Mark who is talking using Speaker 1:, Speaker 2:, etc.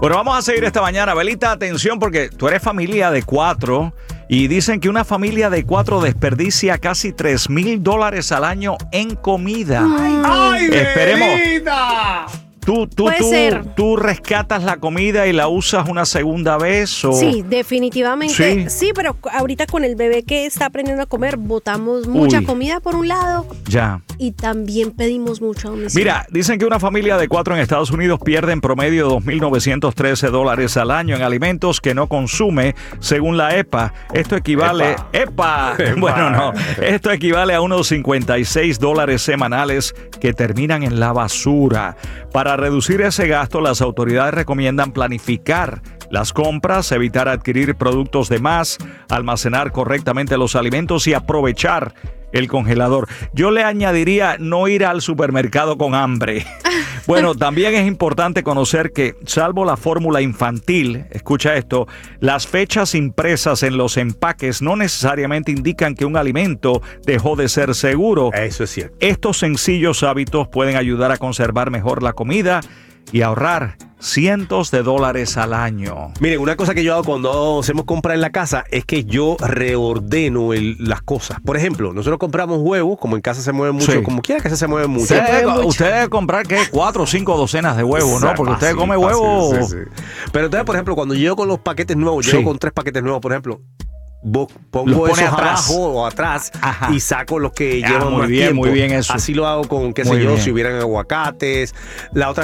Speaker 1: Bueno, vamos a seguir esta mañana. Belita, atención, porque tú eres familia de 4 y dicen que una familia de 4 desperdicia casi $3,000 al año en comida.
Speaker 2: ¡Ay,
Speaker 1: Esperemos.
Speaker 2: Belita!
Speaker 1: ¿Tú rescatas la comida y la usas una segunda vez? ¿O?
Speaker 3: Sí, definitivamente. Sí, pero ahorita con el bebé que está aprendiendo a comer, botamos mucha comida por un lado.
Speaker 1: Ya.
Speaker 3: Y también pedimos mucho a domicilio.
Speaker 1: Mira, dicen que una familia de 4 en Estados Unidos pierde en promedio $2,913 al año en alimentos que no consume, según la EPA. Esto equivale... ¡Epa! Bueno, no. Esto equivale a unos $56 semanales que terminan en la basura. Para reducir ese gasto, las autoridades recomiendan planificar las compras, evitar adquirir productos de más, almacenar correctamente los alimentos y aprovechar el congelador. Yo le añadiría no ir al supermercado con hambre. Bueno, también es importante conocer que, salvo la fórmula infantil, escucha esto, las fechas impresas en los empaques no necesariamente indican que un alimento dejó de ser seguro.
Speaker 2: Eso es cierto.
Speaker 1: Estos sencillos hábitos pueden ayudar a conservar mejor la comida y ahorrar cientos de dólares al año.
Speaker 2: Miren, una cosa que yo hago cuando hacemos compra en la casa es que yo reordeno las cosas. Por ejemplo, nosotros compramos huevos, como en casa se mueven mucho, como quiera que se mueven mucho.
Speaker 1: Usted debe comprar, ¿qué? 4 o 5 docenas de huevos, ¿no? Porque usted come huevos.
Speaker 2: Sí. Pero entonces, por ejemplo, cuando llego con los paquetes nuevos, llego con 3 paquetes nuevos, por ejemplo, pongo esos abajo o atrás. Ajá. Y saco los que llevan más tiempo.
Speaker 1: Muy bien eso.
Speaker 2: Así lo hago con, qué sé yo, si hubieran aguacates. La otra